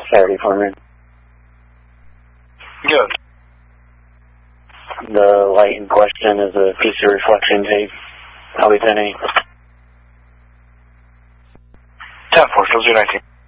clarity for me. Good. The light in question is a piece of reflection tape. I'll be 10-8. 10-4, still 019.